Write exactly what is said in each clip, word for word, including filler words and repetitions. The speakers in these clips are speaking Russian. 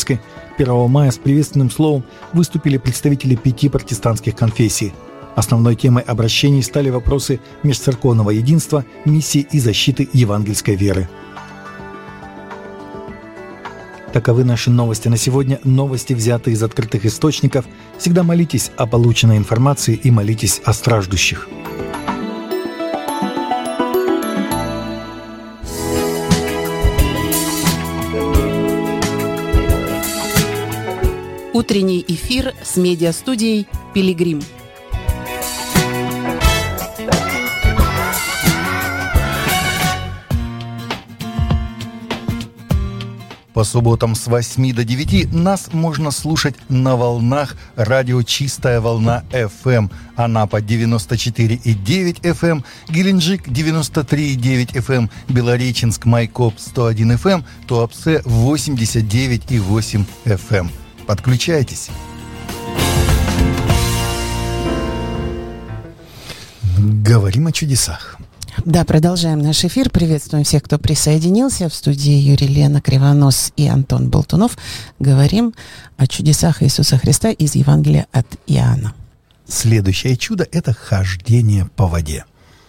Архангельске первого мая с приветственным словом выступили представители пяти протестантских конфессий. Основной темой обращений стали вопросы межцерковного единства, миссии и защиты евангельской веры. Таковы наши новости на сегодня. Новости, взятые из открытых источников. Всегда молитесь о полученной информации и молитесь о страждущих. Утренний эфир с медиастудией «Пилигрим». По субботам с восьми до девяти нас можно слушать на волнах радио «Чистая волна эф эм». Анапа девяносто четыре и девять эф эм, Геленджик девяносто три и девять эф эм, Белореченск Майкоп сто один эф эм, Туапсе восемьдесят девять и восемь эф эм. Подключайтесь. Говорим о чудесах. Да, продолжаем наш эфир. Приветствуем всех, кто присоединился. В студии Юрий Лена Кривонос и Антон Болтунов. Говорим о чудесах Иисуса Христа из Евангелия от Иоанна. Следующее чудо – это хождение по воде.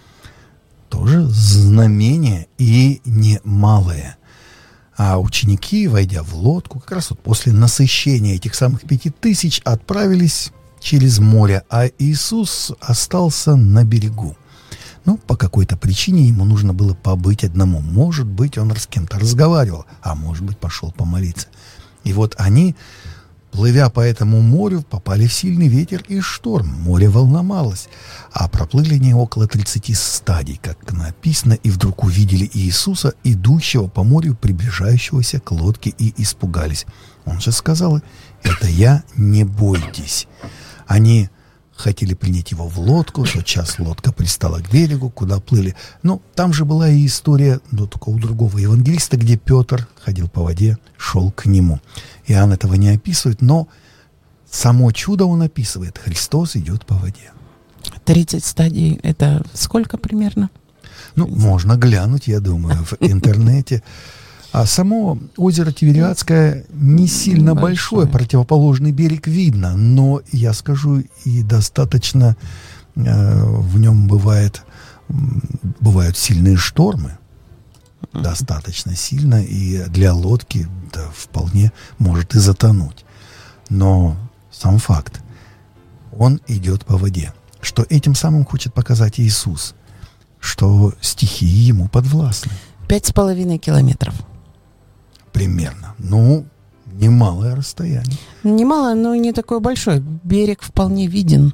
Тоже знамение и немалое. А ученики, войдя в лодку, как раз вот после насыщения этих самых пяти тысяч, отправились через море, а Иисус остался на берегу. Ну, по какой-то причине ему нужно было побыть одному. Может быть, он с кем-то разговаривал, а может быть, пошел помолиться. И вот они, плывя по этому морю, попали в сильный ветер и шторм. Море волновалось, а проплыли они около тридцати стадий, как написано, и вдруг увидели Иисуса, идущего по морю, приближающегося к лодке, и испугались. Он же сказал: «Это я, не бойтесь». Они хотели принять его в лодку, тотчас лодка пристала к берегу, куда плыли. Но там же была и история, но только у другого евангелиста, где Петр ходил по воде, шел к нему. Иоанн этого не описывает, но само чудо он описывает. Христос идет по воде. тридцать стадий — это сколько примерно? Ну, можно глянуть, я думаю, в интернете. А само озеро Тивериадское не сильно большое, большое, противоположный берег видно, но, я скажу, и достаточно э, в нем бывает, бывают сильные штормы, uh-huh. достаточно сильно, и для лодки да, вполне может и затонуть. Но сам факт, он идет по воде. Что этим самым хочет показать Иисус? Что стихии ему подвластны. Пять с половиной километров. Примерно. Ну, немалое расстояние. Немало, но не такой большой. Берег вполне виден.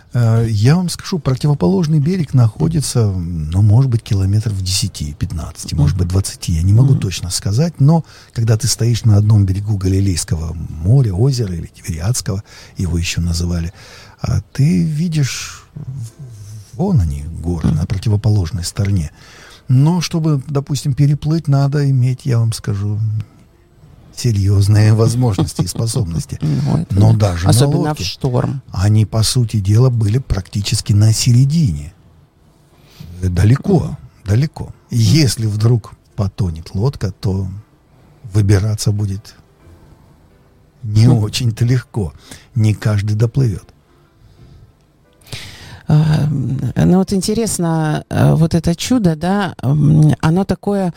Я вам скажу, противоположный берег находится, ну, может быть, километров десять-пятнадцать, может быть, двадцать. Я не могу mm-hmm. точно сказать, но когда ты стоишь на одном берегу Галилейского моря, озера или Тивериадского, его еще называли, ты видишь, вон они, горы, mm-hmm. на противоположной стороне. Но чтобы, допустим, переплыть, надо иметь, я вам скажу, серьезные возможности и способности. Но даже на лодке, особенно в шторм. Они, по сути дела, были практически на середине. Далеко, далеко. Если вдруг потонет лодка, то выбираться будет не очень-то легко. Не каждый доплывет. Ну вот интересно, вот это чудо, да, оно такое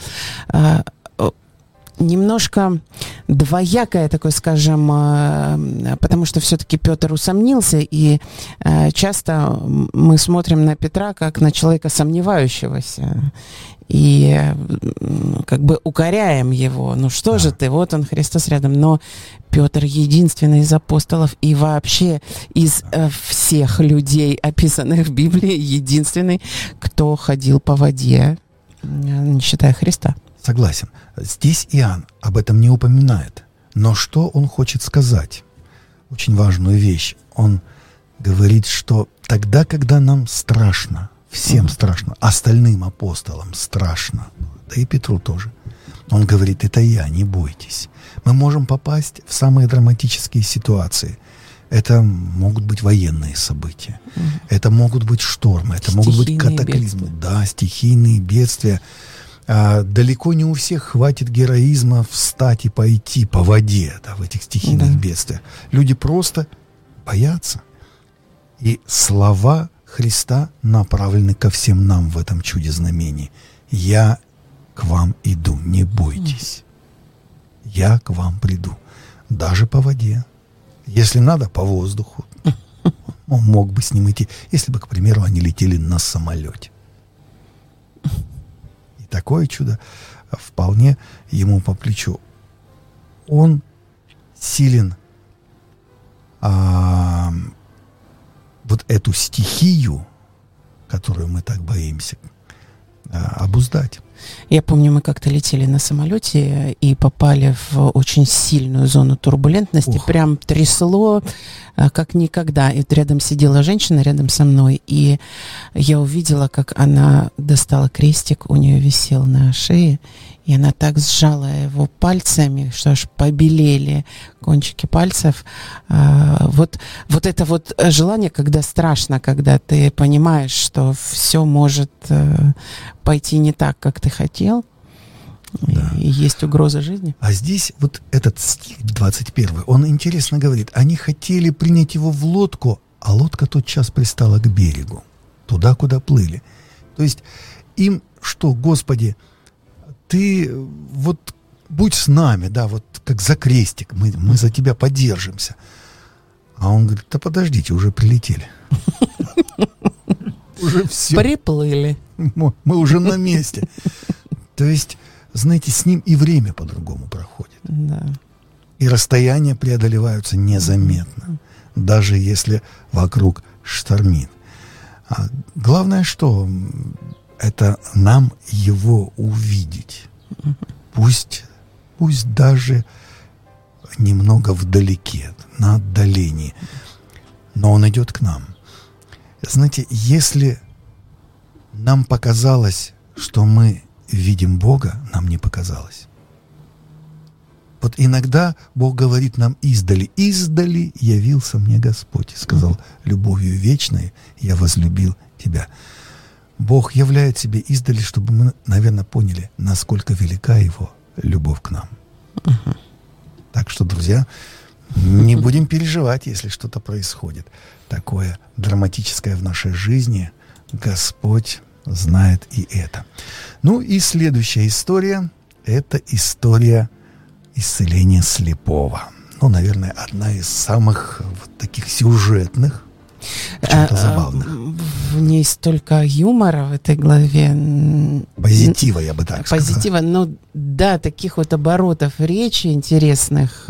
немножко двоякое, такое, скажем, потому что все-таки Петр усомнился, и часто мы смотрим на Петра как на человека сомневающегося. И как бы укоряем его. Ну что да. же ты, вот он, Христос рядом. Но Петр единственный из апостолов и вообще из э, всех людей, описанных в Библии, единственный, кто ходил по воде, не считая Христа. Согласен. Здесь Иоанн об этом не упоминает. Но что он хочет сказать? Очень важную вещь. Он говорит, что тогда, когда нам страшно, всем uh-huh. страшно, остальным апостолам страшно, да и Петру тоже. Он говорит: это я, не бойтесь. Мы можем попасть в самые драматические ситуации. Это могут быть военные события, uh-huh. это могут быть штормы, это стихийные могут быть катаклизмы, бедствия. Да, стихийные бедствия. А, далеко не у всех хватит героизма встать и пойти по воде, да, в этих стихийных да. бедствиях. Люди просто боятся. И слова Христа направлены ко всем нам в этом чуде-знамении. «Я к вам иду, не бойтесь. Я к вам приду». Даже по воде. Если надо, по воздуху. Он мог бы с ним идти, если бы, к примеру, они летели на самолете. И такое чудо вполне ему по плечу. Он силен а, вот эту стихию, которую мы так боимся, а, обуздать. Я помню, мы как-то летели на самолете и попали в очень сильную зону турбулентности. Ух. Прям трясло, как никогда. И вот рядом сидела женщина, рядом со мной, и я увидела, как она достала крестик, у нее висел на шее, и она так сжала его пальцами, что аж побелели кончики пальцев. А, вот, вот это вот желание, когда страшно, когда ты понимаешь, что все может э, пойти не так, как ты хотел, да. и, и есть угроза жизни. А здесь вот этот стих двадцать первый, он интересно говорит, они хотели принять его в лодку, а лодка тотчас пристала к берегу, туда, куда плыли. То есть им что, Господи, ты вот будь с нами, да, вот как за крестик, мы, мы за тебя поддержимся. А он говорит, да подождите, уже прилетели. Уже все. Приплыли. Мы уже на месте. То есть, знаете, с ним и время по-другому проходит. Да. И расстояния преодолеваются незаметно, даже если вокруг штормит. А главное, что это нам его увидеть. Пусть, пусть даже немного вдалеке, на отдалении. Но он идет к нам. Знаете, если нам показалось, что мы видим Бога, нам не показалось. Вот иногда Бог говорит нам издали. «Издали явился мне Господь», и сказал, «любовью вечной я возлюбил тебя». Бог являет себе издали, чтобы мы, наверное, поняли, насколько велика Его любовь к нам. Uh-huh. Так что, друзья, не будем переживать, если что-то происходит такое драматическое в нашей жизни. Господь знает и это. Ну и следующая история – это история исцеления слепого. Ну, наверное, одна из самых вот таких сюжетных, чем-то забавных. В ней столько юмора в этой главе. Позитива, я бы так сказал. Позитива, но да, таких вот оборотов речи интересных.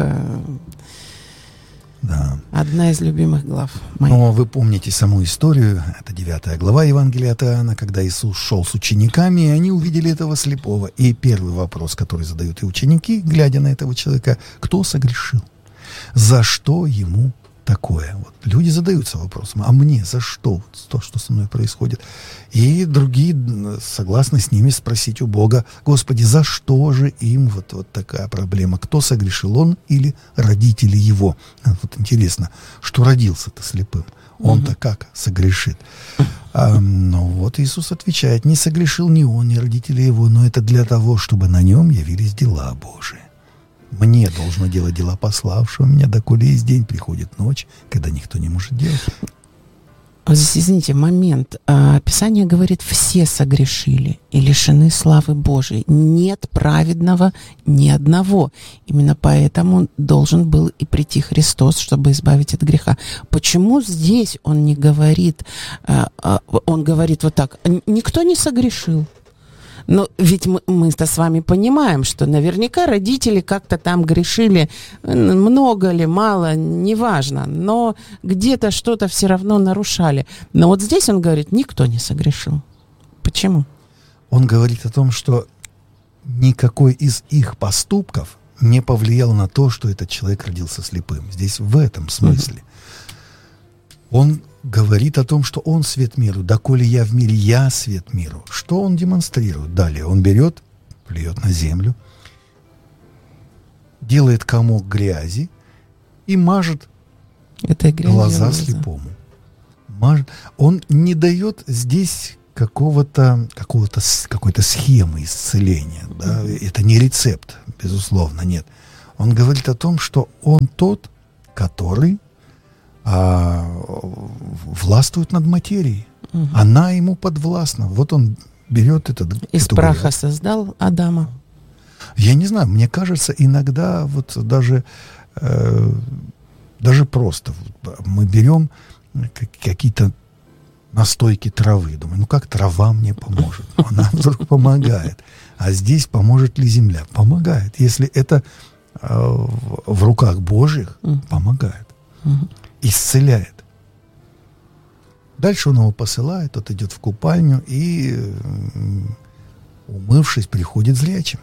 Да. Одна из любимых глав моих. Но вы помните саму историю, это девятая глава Евангелия от Иоанна, когда Иисус шел с учениками, и они увидели этого слепого. И первый вопрос, который задают и ученики, глядя на этого человека, кто согрешил? За что ему такое? Вот люди задаются вопросом, а мне за что? Вот то, что со мной происходит. И другие согласны с ними спросить у Бога, Господи, за что же им вот, вот такая проблема? Кто согрешил, он или родители его? Вот интересно, что родился-то слепым? Он-то как согрешит? А, ну вот Иисус отвечает, не согрешил ни он, ни родители его, но это для того, чтобы на нем явились дела Божии. Мне должно делать дела пославшего меня, доколе есть день, приходит ночь, когда никто не может делать. Здесь, извините, момент. А, Писание говорит, все согрешили и лишены славы Божией. Нет праведного ни одного. Именно поэтому должен был и прийти Христос, чтобы избавить от греха. Почему здесь он не говорит, а, а, он говорит вот так, никто не согрешил? Но ведь мы, мы-то с вами понимаем, что наверняка родители как-то там грешили, много ли, мало, неважно, но где-то что-то все равно нарушали. Но вот здесь он говорит, никто не согрешил. Почему? Он говорит о том, что никакой из их поступков не повлиял на то, что этот человек родился слепым. Здесь в этом смысле. Он говорит о том, что он свет миру, доколе я в мире, я свет миру. Что он демонстрирует? Далее он берет, плюет на землю, делает комок грязи и мажет глаза слепому. Мажет. Он не дает здесь какого-то, какого-то, какой-то схемы исцеления. Да? Это не рецепт, безусловно, нет. Он говорит о том, что он тот, который а, властвует над материей. Угу. Она ему подвластна. Вот он берет этот... Из праха говорят, создал Адама. Я не знаю, мне кажется, иногда вот даже, э, даже просто мы берем какие-то настойки травы. Думаю, ну как трава мне поможет? Она вдруг помогает. А здесь поможет ли земля? Помогает. Если это э, в руках Божьих, помогает. Исцеляет. Дальше он его посылает, тот идет в купальню и, умывшись, приходит зрячим.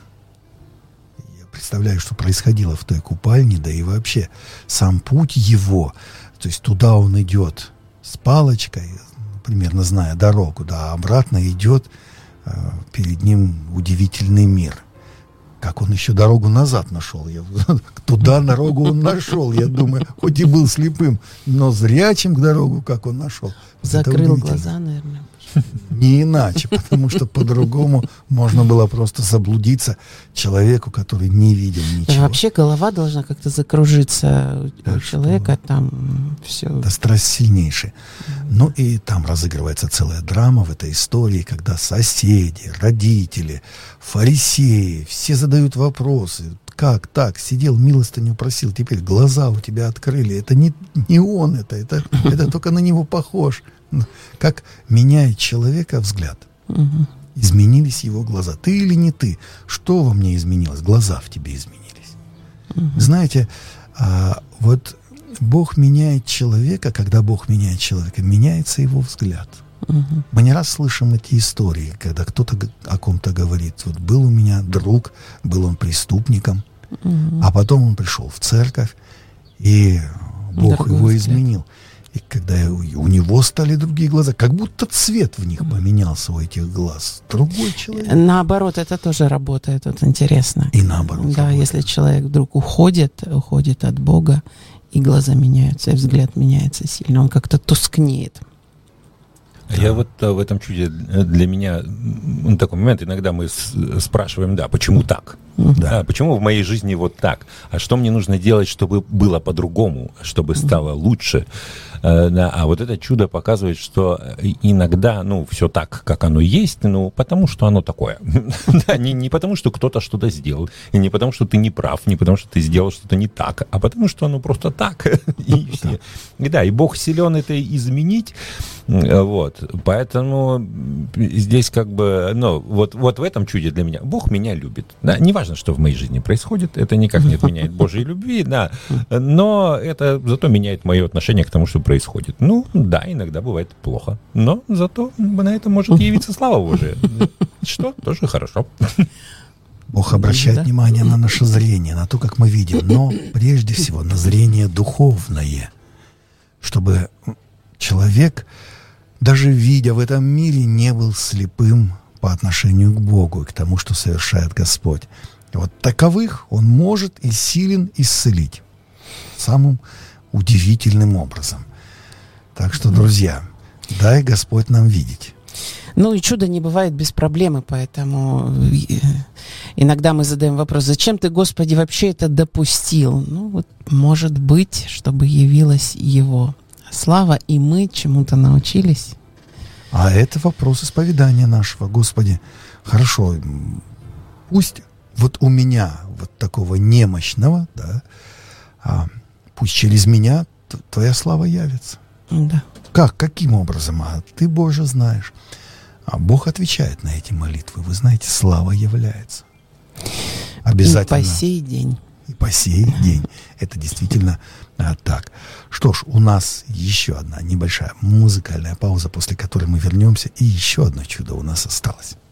Я представляю, что происходило в той купальне, да и вообще сам путь его, то есть туда он идет с палочкой, примерно зная дорогу, да, а обратно идет э, перед ним удивительный мир. Как он еще дорогу назад нашел. Я, туда дорогу он нашел, я думаю, хоть и был слепым, но зрячим к дорогу, как он нашел. Закрыл глаза, наверное. Не иначе, потому что по-другому можно было просто заблудиться человеку, который не видел ничего. Вообще голова должна как-то закружиться у да человека, что? Там все. Это страсть сильнейшая. Ну и там разыгрывается целая драма в этой истории, когда соседи, родители, фарисеи, все задают вопросы. Как так? Сидел, милостыню просил, теперь глаза у тебя открыли. Это не, не он, это, это, это только на него похож. Как меняет человека взгляд. Угу. Изменились его глаза. Ты или не ты? Что во мне изменилось? Глаза в тебе изменились. Угу. Знаете, а, вот Бог меняет человека, когда Бог меняет человека, меняется его взгляд. Угу. Мы не раз слышим эти истории, когда кто-то о ком-то говорит, вот был у меня друг, был он преступником, угу. а потом он пришел в церковь, и Бог Другой его взгляд. изменил. И когда у него стали другие глаза, как будто цвет в них поменялся у этих глаз. Другой человек. Наоборот, это тоже работает, вот интересно. И наоборот. Да, работает. Если человек вдруг уходит, уходит от Бога, и глаза меняются, и взгляд меняется сильно, он как-то тускнеет. Да. Я вот а, в этом чуде для меня ну, такой момент, иногда мы с, спрашиваем, да, почему так? Да. А, почему в моей жизни вот так? А что мне нужно делать, чтобы было по-другому, чтобы стало лучше? А, да, а вот это чудо показывает, что иногда, ну, все так, как оно есть, ну, потому что оно такое. Да, не, не потому, что кто-то что-то сделал, и не потому, что ты не прав, не потому, что ты сделал что-то не так, а потому, что оно просто так. И, и, да, и Бог силен это изменить, вот. Поэтому здесь как бы, ну, вот, вот в этом чуде для меня Бог меня любит. Да? Неважно, что в моей жизни происходит, это никак не отменяет Божьей любви, да, но это зато меняет мое отношение к тому, что происходит. Ну, да, иногда бывает плохо, но зато на это может явиться слава Божия, что тоже хорошо. Бог обращает да. внимание на наше зрение, на то, как мы видим, но прежде всего на зрение духовное, чтобы человек, даже видя в этом мире, не был слепым по отношению к Богу и к тому, что совершает Господь. И вот таковых Он может и силен исцелить самым удивительным образом. Так что, друзья, дай Господь нам видеть. Ну и чудо не бывает без проблемы, поэтому иногда мы задаем вопрос, зачем ты, Господи, вообще это допустил? Ну вот, может быть, чтобы явилась Его слава, и мы чему-то научились. А это вопрос исповедания нашего. Господи, хорошо, пусть вот у меня вот такого немощного, да, а, пусть через меня Твоя слава явится. Да. Как? Каким образом? А ты, Боже, знаешь. А Бог отвечает на эти молитвы. Вы знаете, слава является. Обязательно. И по сей день. И по сей день. Это действительно а, так. Что ж, у нас еще одна небольшая музыкальная пауза, после которой мы вернемся, и еще одно чудо у нас осталось.